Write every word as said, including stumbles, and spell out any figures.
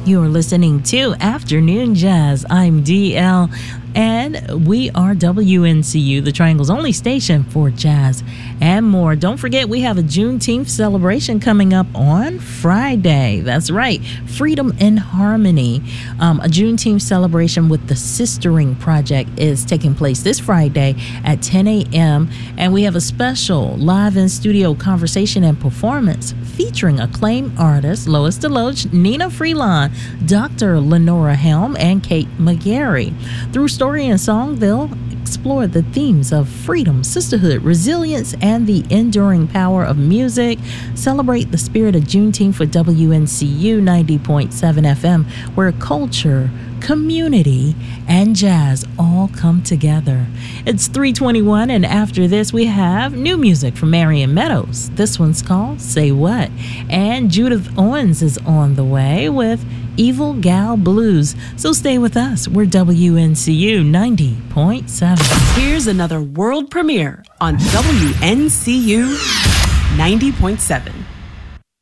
You're listening to Afternoon Jazz. I'm D L, and we are W N C U, the Triangle's only station for jazz and more. Don't forget, we have a Juneteenth celebration coming up on Friday. That's right, Freedom in Harmony. Um, a Juneteenth celebration with the Sistering Project is taking place this Friday at ten a.m., and we have a special live in-studio conversation and performance featuring acclaimed artists Lois DeLoach, Nina Freelon, Doctor Lenora Helm, and Kate McGarry. Through story and song, they'll explore the themes of freedom, sisterhood, resilience, and the enduring power of music. Celebrate the spirit of Juneteenth with W N C U ninety point seven F M, where culture, community, and jazz all come together. It's three twenty-one, and after this we have new music from Marion Meadows. This one's called Say What, and Judith Owens is on the way with Evil Gal Blues. So stay with us. We're W N C U ninety point seven. Here's another world premiere on W N C U ninety point seven.